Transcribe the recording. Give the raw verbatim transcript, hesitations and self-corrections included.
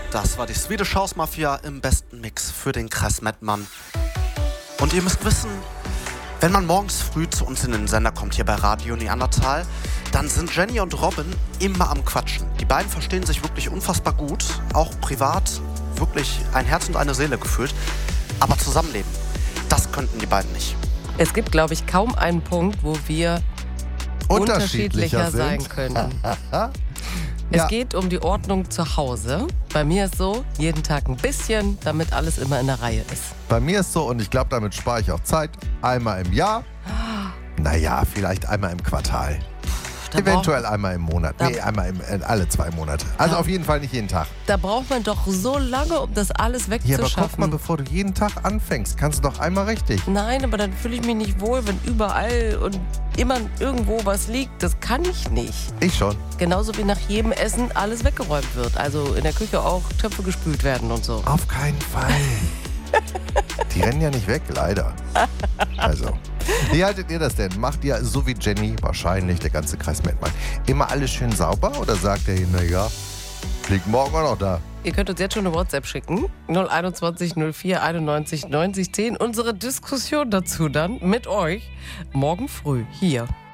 Das war die Swedish House Mafia im besten Mix für den Kreis Mettmann. Und ihr müsst wissen, wenn man morgens früh zu uns in den Sender kommt, hier bei Radio Neandertal, dann sind Jenny und Robin immer am Quatschen. Die beiden verstehen sich wirklich unfassbar gut, auch privat wirklich ein Herz und eine Seele gefühlt. Aber zusammenleben, das könnten die beiden nicht. Es gibt, glaube ich, kaum einen Punkt, wo wir unterschiedlicher, unterschiedlicher sein können. Es Ja. geht um die Ordnung zu Hause. Bei mir ist so, jeden Tag ein bisschen, damit alles immer in der Reihe ist. Bei mir ist so, und ich glaube, damit spare ich auch Zeit, einmal im Jahr. Naja, vielleicht einmal im Quartal. Da Eventuell einmal im Monat. Da- Nee, einmal im, äh, alle zwei Monate. Also Da- auf jeden Fall nicht jeden Tag. Da braucht man doch so lange, um das alles Ja, aber guck mal, wegzuschaffen. bevor du jeden Tag anfängst, kannst du doch einmal richtig. Nein, aber dann fühle ich mich nicht wohl, wenn überall und immer irgendwo was liegt. Das kann ich nicht. Ich schon. Genauso wie nach jedem Essen alles weggeräumt wird. Also in der Küche auch Töpfe gespült werden und so. Auf keinen Fall. Die rennen ja nicht weg, leider. Also, wie haltet ihr das denn? Macht ihr, so wie Jenny, wahrscheinlich der ganze Kreis Mettmann, immer alles schön sauber? Oder sagt ihr, naja, liegt morgen auch noch da? Ihr könnt uns jetzt schon eine WhatsApp schicken. null einundzwanzig null vier einundneunzig neunzig zehn. Unsere Diskussion dazu dann mit euch morgen früh hier.